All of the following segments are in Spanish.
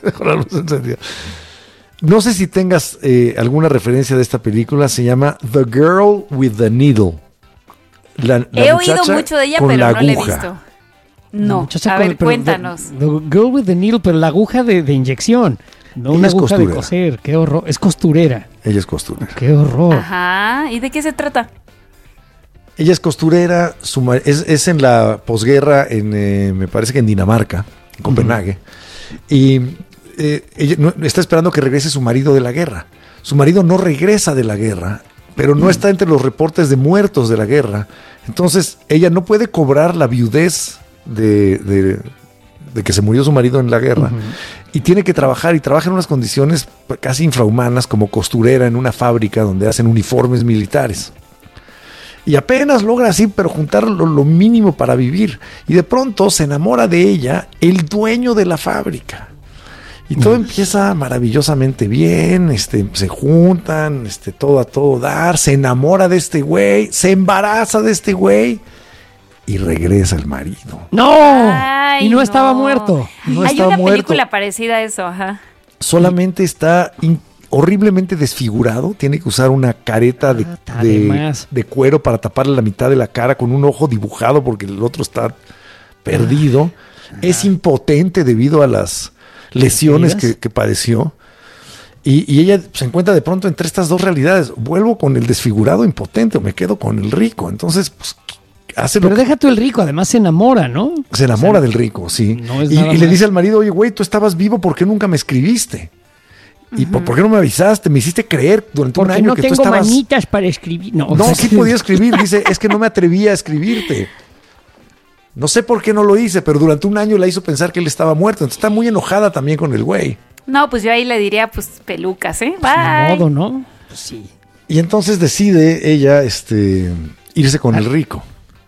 Con la luz encendida. No sé si tengas alguna referencia de esta película. Se llama The Girl with the Needle. La He oído mucho de ella, pero no la he visto. No, a ver, cuéntanos. The Girl with the Needle, pero la aguja de inyección. No una aguja de coser. Qué horror. Es costurera. Ella es costurera. Qué horror. Ajá. ¿Y de qué se trata? Ella es costurera. Es en la posguerra, me parece que en Dinamarca, en Copenhague. Y ella está esperando que regrese su marido de la guerra. Su marido no regresa de la guerra, pero no está entre los reportes de muertos de la guerra. Entonces, ella no puede cobrar la viudez de que se murió su marido en la guerra. Y tiene que trabajar, y trabaja en unas condiciones casi infrahumanas como costurera en una fábrica donde hacen uniformes militares. Y apenas logra así, pero juntar lo mínimo para vivir. Y de pronto se enamora de ella el dueño de la fábrica. Y todo empieza maravillosamente bien, se juntan, todo a todo dar, se enamora de este güey, se embaraza de este güey y regresa el marido. ¡No! Ay, y no estaba muerto. Hay una película parecida a eso, ajá. Solamente está horriblemente desfigurado, tiene que usar una careta de cuero para taparle la mitad de la cara con un ojo dibujado porque el otro está perdido. Es impotente debido a las lesiones que padeció. Y ella se encuentra de pronto entre estas dos realidades. ¿Vuelvo con el desfigurado impotente o me quedo con el rico? Entonces, pues, pero deja tú el rico, además se enamora, ¿no? Se enamora del rico, sí. No es y le dice al marido, oye, güey, tú estabas vivo, ¿por qué nunca me escribiste? ¿Y por qué no me avisaste? Me hiciste creer durante un año que tú estabas... Porque no tengo manitas para escribir. No, sí podía escribir. Dice, es que no me atrevía a escribirte. No sé por qué no lo hice, pero durante un año la hizo pensar que él estaba muerto. Entonces está muy enojada también con el güey. No, pues yo ahí le diría, pues, pelucas, ¿eh? Bye. Ni modo, ¿no? Pues sí. Y entonces decide ella irse con el rico.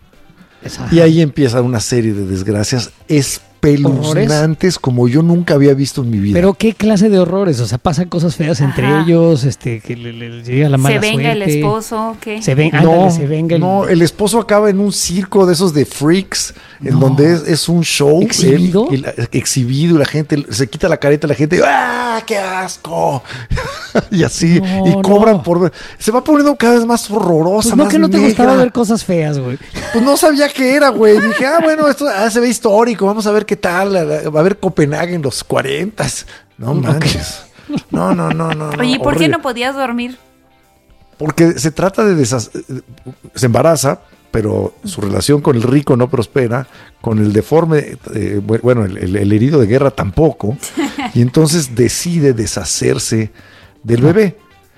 Y ahí empieza una serie de desgracias espeluznantes como yo nunca había visto en mi vida. Pero ¿qué clase de horrores? O sea, pasan cosas feas entre ellos, que le llega la mala suerte. ¿Se venga el esposo? ¿Qué? Se venga No, el esposo acaba en un circo de esos de freaks, en donde es un show. ¿Exhibido? Exhibido, y la gente se quita la careta, la gente, ¡ah, qué asco! Y así, cobran por... Se va poniendo cada vez más horrorosa, pues no, más que no te negra. gustaba ver cosas feas, güey. Pues no sabía qué era, güey. Dije, bueno, esto se ve histórico, vamos a ver qué tal. Va a ver Copenhague en los 40. No manches. No. Oye, ¿y por qué no podías dormir? Porque se trata se embaraza, pero su relación con el rico no prospera, con el deforme, el herido de guerra tampoco, y entonces decide deshacerse del bebé.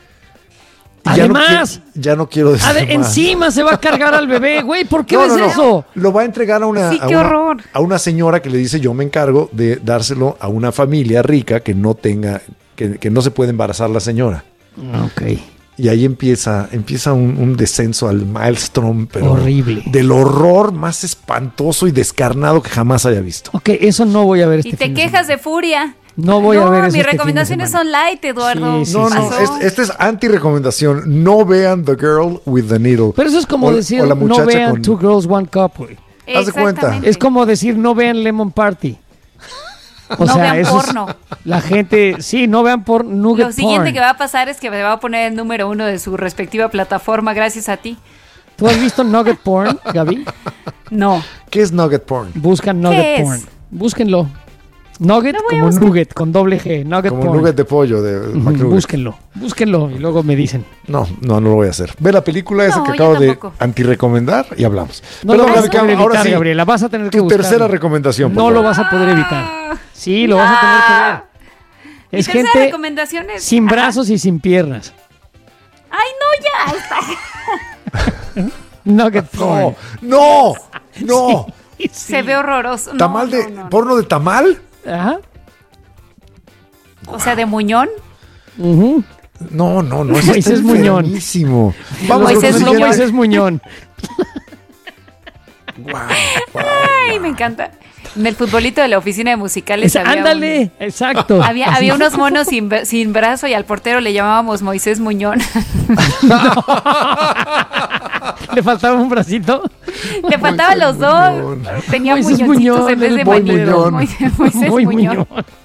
Además, ya no quiero decir más. Encima se va a cargar al bebé, güey. ¿Por qué ves eso? Lo va a entregar a una señora que le dice, yo me encargo de dárselo a una familia rica que no tenga, que no se puede embarazar la señora. Ok. Y ahí empieza un descenso al maelstrom, pero horrible, del horror más espantoso y descarnado que jamás haya visto. Ok, eso no voy a ver Y te quejas de furia. No voy a ver eso. Mis recomendaciones son light, Eduardo. Sí, esta es anti-recomendación. No vean The Girl with the Needle. Pero eso es como decir, no vean Two Girls, One Cup, güey. Haz de cuenta. Es como decir, no vean Lemon Party. No vean porno. La gente, sí, no vean porno. Lo siguiente que va a pasar es que me va a poner el número 1 de su respectiva plataforma gracias a ti. ¿Tú has visto Nugget Porn, Gaby? No. ¿Qué es Nugget Porn? Buscan Nugget Porn. Búsquenlo. Nugget como nugget, con doble G. Nugget como porn. Nugget de pollo. Búsquenlo y luego me dicen. No lo voy a hacer. Ve la película esa que acabo de antirrecomendar y hablamos. No lo vas a poder evitar, sí, Gabriela. Vas a tener que buscar. Tu tercera recomendación. No lo vas a poder evitar. Sí, lo vas a tener que ver. Es gente sin brazos y sin piernas. Ay, no, ya. Nugget porn. No. Sí. Se ve horroroso. ¿Tamal porno de tamal? Ajá. O sea, de Muñón. No. Moisés Muñón. Buenísimo. Moisés Muñón. Wow. Ay, me encanta. En el futbolito de la oficina de musicales ándale, exacto. Había unos monos sin brazo y al portero le llamábamos Moisés Muñón. ¿Le faltaba un bracito? Le faltaban los dos. Tenía Moisés muñoncitos Muñón, en vez de Muñón. Moisés Muñón.